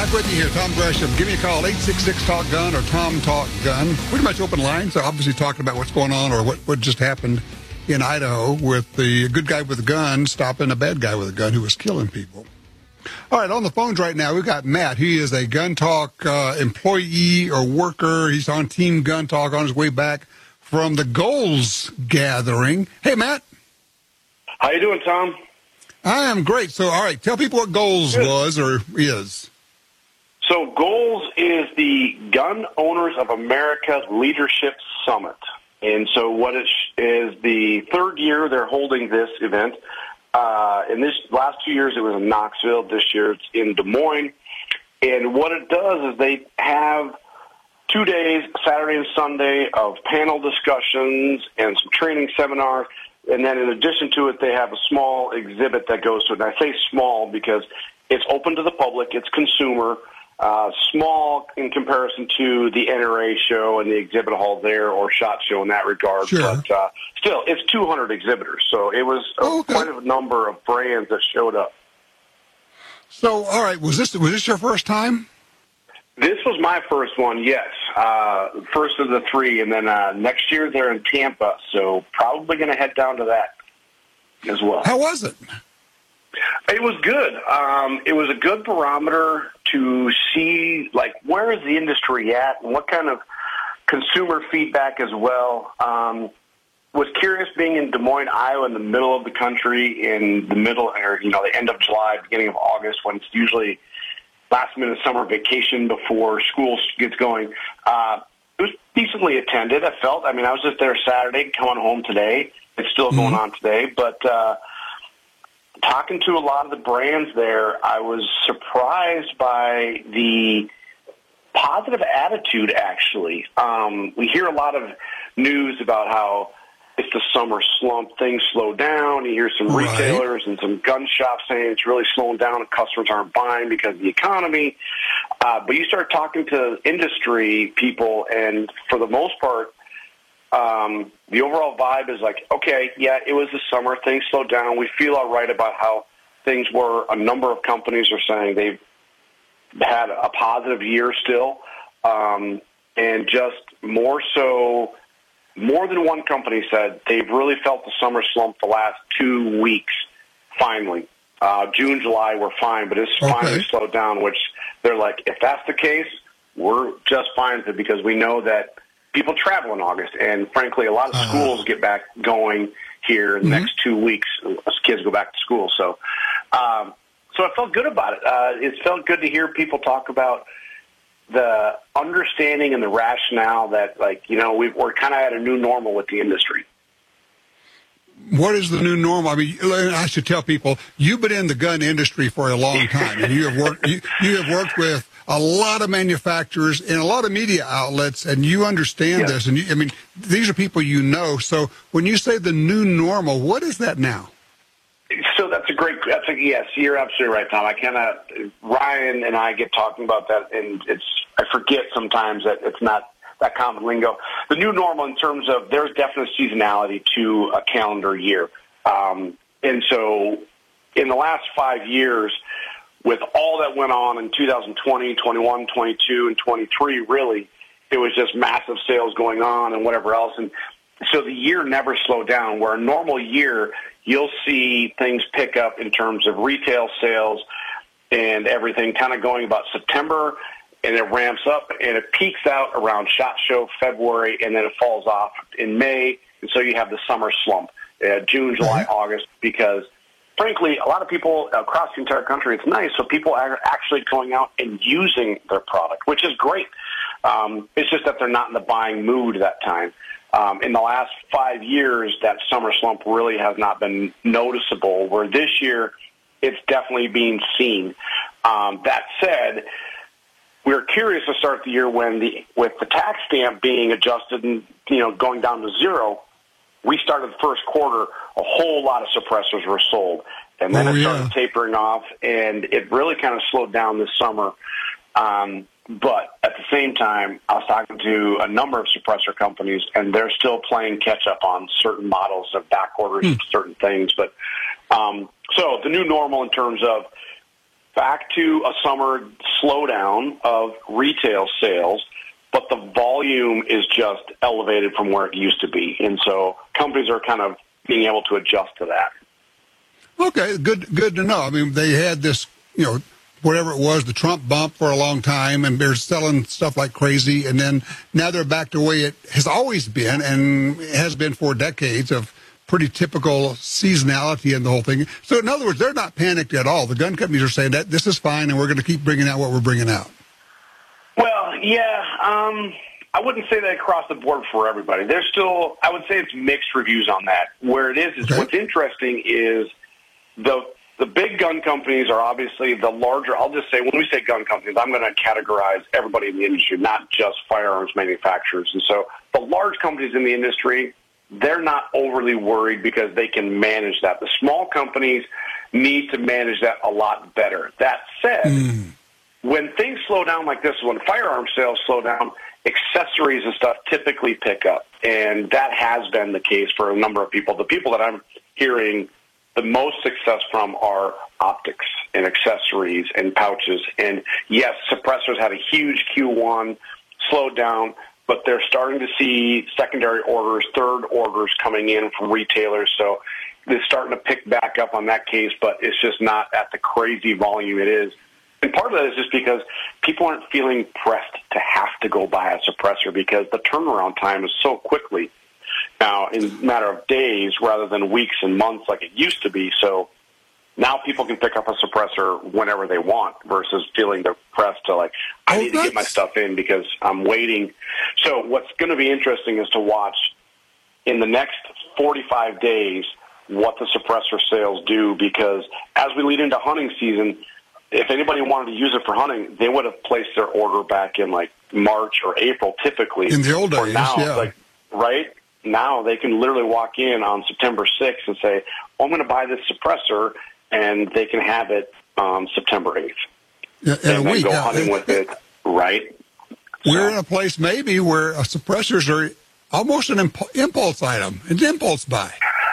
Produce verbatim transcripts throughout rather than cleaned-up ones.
Back with you here, Tom Gresham. Give me a call, eight six six, talk gun or Tom Talk Gun. Pretty much open line, so obviously talking about what's going on or what, what just happened in Idaho with the good guy with a gun stopping a bad guy with a gun who was killing people. All right, on the phones right now, we've got Matt. He is a Gun Talk uh, employee or worker. He's on Team Gun Talk on his way back from the Goals gathering. Hey, Matt. How you doing, Tom? I am great. So, all right, tell people what Goals Good. was or is. So Goals is the Gun Owners of America Leadership Summit. And so what it is the third year they're holding this event. Uh, in this last two years, it was in Knoxville. This year, it's in Des Moines. And what it does is they have two days, Saturday and Sunday, of panel discussions and some training seminars. And then in addition to it, they have a small exhibit that goes to it. And I say small because it's open to the public. It's consumer. Uh, small in comparison to the N R A show and the exhibit hall there or SHOT Show in that regard. Sure. But uh, still, it's two hundred exhibitors. So it was a, oh, okay. quite a number of brands that showed up. So, all right, was this was this your first time? This was my first one, yes. Uh, first of the three. And then uh, next year they're in Tampa. So probably going to head down to that as well. How was it? It was good. Um, it was a good barometer to see, like, where is the industry at and what kind of consumer feedback as well. Um, was curious being in Des Moines, Iowa, in the middle of the country, in the middle, or, you know, the end of July, beginning of August, when it's usually last-minute summer vacation before school gets going. Uh, it was decently attended, I felt. I mean, I was just there Saturday, coming home today. It's still mm-hmm. going on today, but uh, talking to a lot of the brands there, I was surprised by the positive attitude, actually. Um, we hear a lot of news about how it's the summer slump, things slow down. You hear some right. retailers and some gun shops saying it's really slowing down and customers aren't buying because of the economy. Uh, but you start talking to industry people, and for the most part, Um, the overall vibe is like, okay, yeah, it was the summer. Things slowed down. We feel all right about how things were. A number of companies are saying they've had a positive year still. Um, and just more so, more than one company said they've really felt the summer slump the last two weeks, finally. Uh, June, July were fine, but it's okay. finally slowed down, which they're like, if that's the case, we're just fine with it because we know that people travel in August, and frankly, a lot of schools uh, get back going here in the mm-hmm. next two weeks as kids go back to school. So, um, so I felt good about it. Uh, it felt good to hear people talk about the understanding and the rationale that, like, you know, we've, we're kind of at a new normal with the industry. What is the new normal? I mean, I should tell people you've been in the gun industry for a long time, and you have worked. You, you have worked with a lot of manufacturers and a lot of media outlets, and you understand yeah. this. And you, I mean, these are people you know. So when you say the new normal, what is that now? So that's a great. That's a yes. You're absolutely right, Tom. I cannot. Ryan and I get talking about that, and it's. I forget sometimes that it's not that common lingo. The new normal in terms of there's definite seasonality to a calendar year, um, and so in the last five years. With all that went on in two thousand twenty, twenty-one, twenty-two, and twenty-three, really, it was just massive sales going on and whatever else. And so the year never slowed down, where a normal year, you'll see things pick up in terms of retail sales and everything kind of going about September, and it ramps up, and it peaks out around SHOT Show, February, and then it falls off in May. And so you have the summer slump, uh, June, July, mm-hmm. August, because frankly, a lot of people across the entire country, it's nice, so people are actually going out and using their product, which is great. Um, it's just that they're not in the buying mood that time. Um, in the last five years, that summer slump really has not been noticeable, where this year it's definitely being seen. Um, that said, we were curious to start the year when the with the tax stamp being adjusted and, you know, going down to zero, we started the first quarter, a whole lot of suppressors were sold. And then oh, it started yeah. tapering off, and it really kind of slowed down this summer. Um, but at the same time, I was talking to a number of suppressor companies, and they're still playing catch-up on certain models of back orders, hmm. certain things. But um, so the new normal in terms of back to a summer slowdown of retail sales, but the volume is just elevated from where it used to be. And so companies are kind of being able to adjust to that. Okay, good good to know. I mean, they had this, you know, whatever it was, the Trump bump for a long time, and they're selling stuff like crazy, and then now they're back to the way it has always been and has been for decades of pretty typical seasonality in the whole thing. So in other words, they're not panicked at all. The gun companies are saying that this is fine and we're going to keep bringing out what we're bringing out. Well, yeah, um, I wouldn't say that across the board for everybody. There's still, I would say it's mixed reviews on that. Where it is, is okay. What's interesting is the the big gun companies are obviously the larger, I'll just say, when we say gun companies, I'm going to categorize everybody in the industry, not just firearms manufacturers. And so the large companies in the industry, they're not overly worried because they can manage that. The small companies need to manage that a lot better. That said, mm. when things slow down like this, when firearm sales slow down, accessories and stuff typically pick up. And that has been the case for a number of people. The people that I'm hearing the most success from are optics and accessories and pouches. And yes, suppressors had a huge Q one, slowed down, but they're starting to see secondary orders, third orders coming in from retailers. So they're starting to pick back up on that case, but it's just not at the crazy volume it is. And part of that is just because people aren't feeling pressed to have to go buy a suppressor because the turnaround time is so quickly now in a matter of days rather than weeks and months like it used to be. So now people can pick up a suppressor whenever they want versus feeling they're pressed to like, I oh, need to get my stuff in because I'm waiting. So what's going to be interesting is to watch in the next forty-five days what the suppressor sales do, because as we lead into hunting season, if anybody wanted to use it for hunting, they would have placed their order back in like March or April typically. In the old days, now, yeah. Like, right? Now they can literally walk in on September sixth and say, oh, I'm going to buy this suppressor, and they can have it um, September eighth. In, in and a then week, go yeah. hunting with it, right? We're so. in a place maybe where uh, suppressors are almost an imp- impulse item, an impulse buy.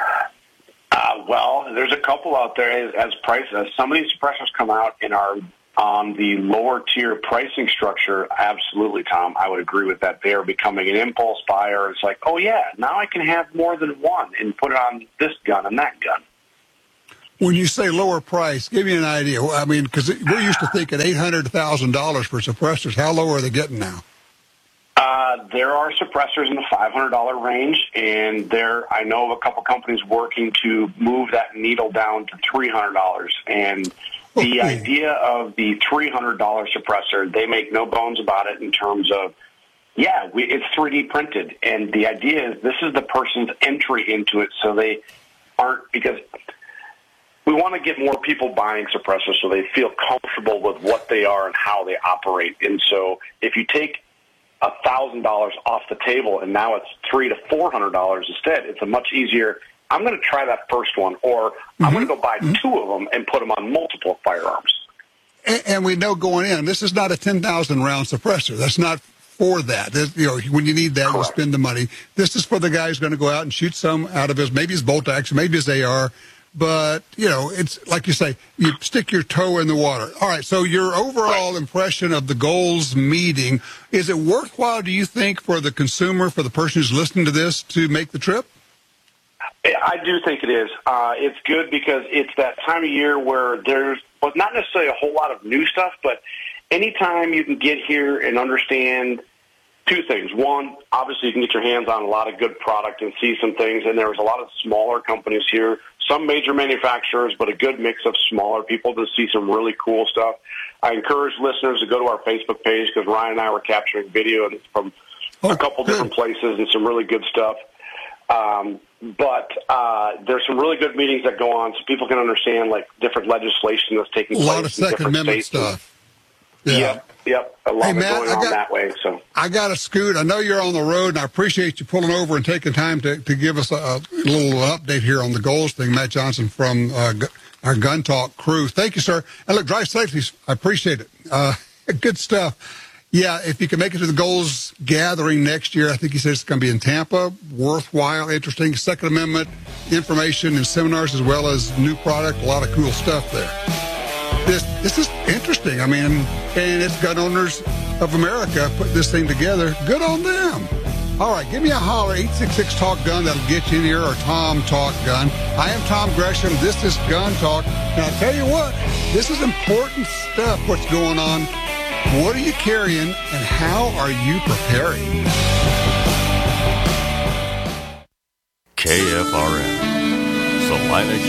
Uh, well, there's a couple out there as, as prices. As some of these suppressors come out and are on the lower tier pricing structure, absolutely, Tom, I would agree with that. They are becoming an impulse buyer. It's like, oh, yeah, now I can have more than one and put it on this gun and that gun. When you say lower price, give me an idea. I mean, because we're used to thinking eight hundred dollars, one thousand dollars for suppressors. How low are they getting now? Uh, there are suppressors in the five hundred dollars range, and there I know of a couple companies working to move that needle down to three hundred dollars. And the okay. idea of the three hundred dollars suppressor, they make no bones about it in terms of, yeah, we, it's three D printed. And the idea is this is the person's entry into it, so they aren't, because we want to get more people buying suppressors so they feel comfortable with what they are and how they operate. And so if you take one thousand dollars off the table and now it's three hundred to four hundred dollars instead, it's a much easier, I'm going to try that first one, or mm-hmm. I'm going to go buy mm-hmm. two of them and put them on multiple firearms. And, and we know going in, this is not a ten thousand round suppressor. That's not for that. There's, you know, when you need that, Correct. You spend the money. This is for the guy who's going to go out and shoot some out of his, maybe his bolt action, maybe his A R. But, you know, it's like you say, you stick your toe in the water. All right, so your overall impression of the goals meeting, is it worthwhile, do you think, for the consumer, for the person who's listening to this, to make the trip? I do think it is. Uh, it's good because it's that time of year where there's, well, not necessarily a whole lot of new stuff, but anytime you can get here and understand two things. One, obviously you can get your hands on a lot of good product and see some things, and there's a lot of smaller companies here, some major manufacturers, but a good mix of smaller people to see some really cool stuff. I encourage listeners to go to our Facebook page because Ryan and I were capturing video and it's from oh, a couple good. different places and some really good stuff. Um, but uh, there's some really good meetings that go on so people can understand like different legislation that's taking place. A lot of Second Amendment stuff. Yeah. Yep, yep. A lot hey, of Matt, going I on got, that way. So I got to scoot. I know you're on the road, and I appreciate you pulling over and taking time to, to give us a, a little update here on the goals thing. Matt Johnson from uh, our Gun Talk crew. Thank you, sir. And look, drive safely. I appreciate it. Uh, good stuff. Yeah, if you can make it to the goals gathering next year, I think he says it's going to be in Tampa. Worthwhile, interesting. Second Amendment information and seminars as well as new product. A lot of cool stuff there. this this is interesting. I mean, and it's Gun Owners of America put this thing together. Good on them. All right, give me a holler, eight six six talk gun. That'll get you in here, or Tom Talk Gun. I am Tom Gresham. This is Gun Talk. And I'll tell you what, this is important stuff, what's going on. What are you carrying, and how are you preparing? K F R N, Salina,